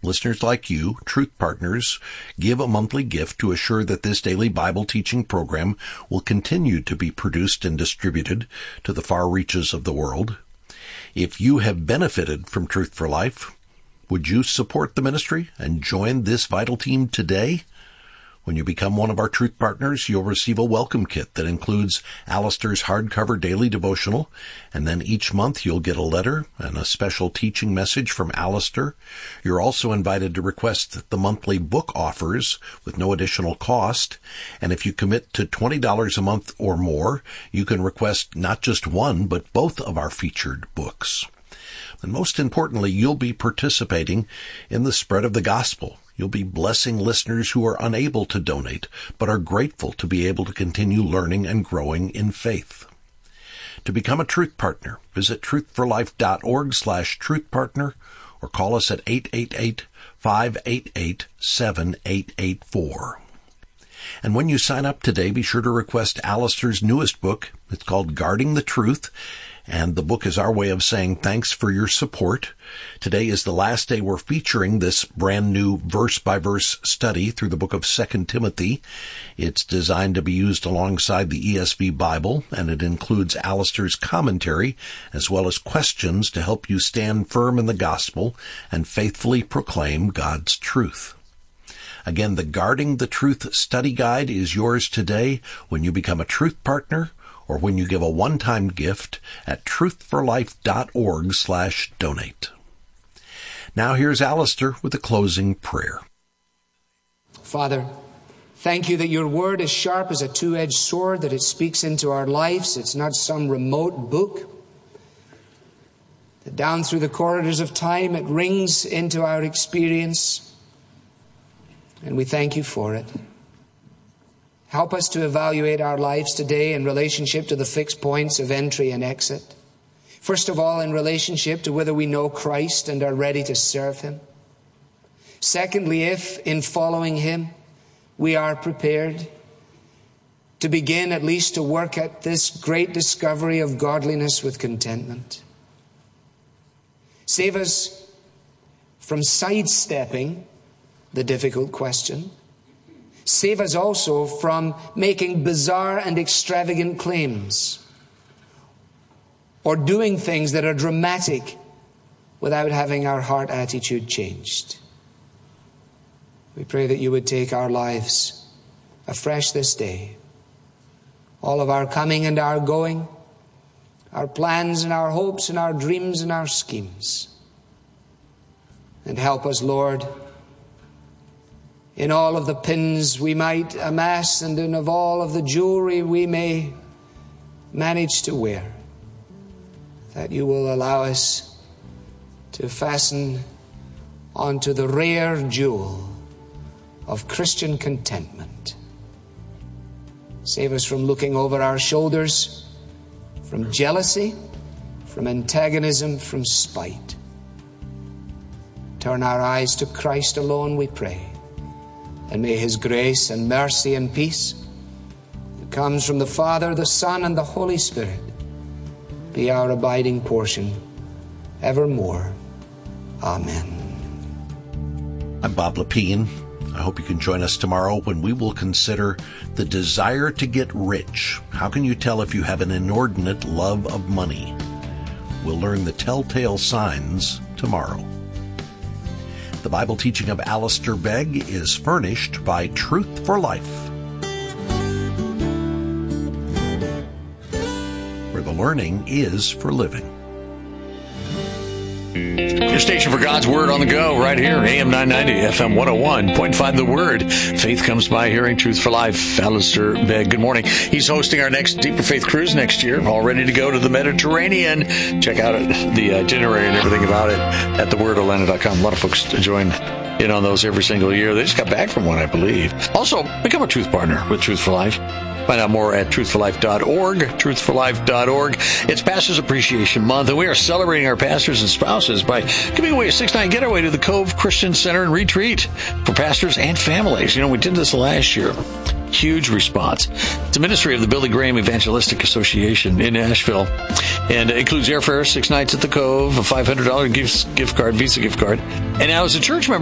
Listeners like you, Truth Partners, give a monthly gift to assure that this daily Bible teaching program will continue to be produced and distributed to the far reaches of the world. If you have benefited from Truth for Life, would you support the ministry and join this vital team today? When you become one of our Truth Partners, you'll receive a welcome kit that includes Alistair's hardcover daily devotional, and then each month you'll get a letter and a special teaching message from Alistair. You're also invited to request the monthly book offers with no additional cost, and if you commit to $20 a month or more, you can request not just one, but both of our featured books. And most importantly, you'll be participating in the spread of the gospel. You'll be blessing listeners who are unable to donate, but are grateful to be able to continue learning and growing in faith. To become a Truth Partner, visit truthforlife.org/truthpartner or call us at 888-588-7884. And when you sign up today, be sure to request Alistair's newest book. It's called Guarding the Truth, and the book is our way of saying thanks for your support. Today is the last day we're featuring this brand new verse-by-verse study through the book of 2 Timothy. It's designed to be used alongside the ESV Bible, and it includes Alistair's commentary as well as questions to help you stand firm in the gospel and faithfully proclaim God's truth. Again, the Guarding the Truth study guide is yours today when you become a Truth Partner or when you give a one-time gift at truthforlife.org/donate. Now here's Alistair with a closing prayer. Father, thank you that your word is sharp as a two-edged sword, that it speaks into our lives. It's not some remote book. That down through the corridors of time, it rings into our experience. And we thank you for it. Help us to evaluate our lives today in relationship to the fixed points of entry and exit. First of all, in relationship to whether we know Christ and are ready to serve him. Secondly, if in following him we are prepared to begin at least to work at this great discovery of godliness with contentment. Save us from sidestepping the difficult question. Save us also from making bizarre and extravagant claims or doing things that are dramatic without having our heart attitude changed. We pray that you would take our lives afresh this day. All of our coming and our going, our plans and our hopes and our dreams and our schemes. And help us, Lord, in all of the pins we might amass and in of all of the jewelry we may manage to wear, that you will allow us to fasten onto the rare jewel of Christian contentment. Save us from looking over our shoulders, from jealousy, from antagonism, from spite. Turn our eyes to Christ alone, we pray. And may his grace and mercy and peace that comes from the Father, the Son, and the Holy Spirit be our abiding portion evermore. Amen. I'm Bob Lepine. I hope you can join us tomorrow when we will consider the desire to get rich. How can you tell if you have an inordinate love of money? We'll learn the telltale signs tomorrow. The Bible teaching of Alistair Begg is furnished by Truth for Life, where the learning is for living. Your station for God's Word on the go, right here, AM 990, FM 101.5 The Word. Faith comes by hearing. Truth for Life. Alistair Begg, good morning. He's hosting our next Deeper Faith Cruise next year, all ready to go to the Mediterranean. Check out the itinerary and everything about it at thewordolanda.com. A lot of folks join in on those every single year. They just got back from one, I believe. Also, become a Truth Partner with Truth for Life. Find out more at truthforlife.org, truthforlife.org. It's Pastors Appreciation Month, and we are celebrating our pastors and spouses by giving away a 6-night getaway to the Cove Christian Center and Retreat for pastors and families. You know, we did this last year. Huge response. It's a ministry of the Billy Graham Evangelistic Association in Nashville, and it includes airfare, 6 nights at the Cove, a $500 gift card, Visa gift card. And now as a church member,